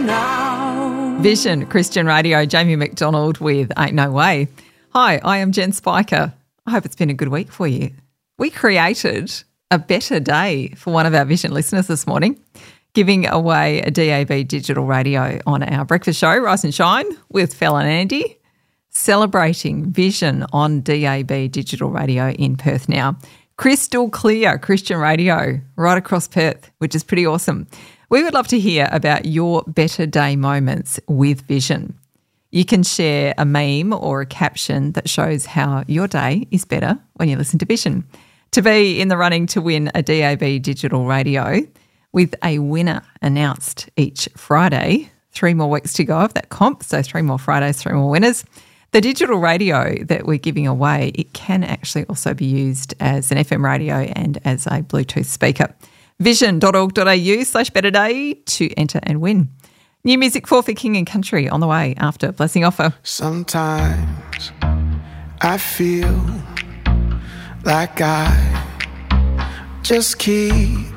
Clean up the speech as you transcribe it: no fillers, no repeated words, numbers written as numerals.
now. Vision Christian Radio, Jamie McDonald with Ain't No Way. Hi, I am Jen Spiker. I hope it's been a good week for you. We created a better day for one of our Vision listeners this morning, giving away a DAB digital radio on our breakfast show, Rise and Shine, with Phil and Andy, celebrating Vision on DAB digital radio in Perth now. Crystal clear Christian radio right across Perth, which is pretty awesome. We would love to hear about your better day moments with Vision. You can share a meme or a caption that shows how your day is better when you listen to Vision. To be in the running to win a DAB digital radio with a winner announced each Friday, 3 more weeks to go of that comp, so 3 more Fridays, 3 more winners. The digital radio that we're giving away, it can actually also be used as an FM radio and as a Bluetooth speaker. vision.org.au/betterday to enter and win. New music for King and Country on the way after Blessing Offer. Sometimes I feel like I just keep